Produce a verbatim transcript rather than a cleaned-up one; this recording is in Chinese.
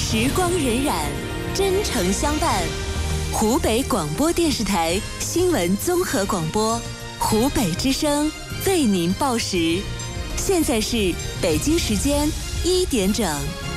时光荏苒，真诚相伴。湖北广播电视台新闻综合广播，湖北之声为您报时。现在是北京时间一点整。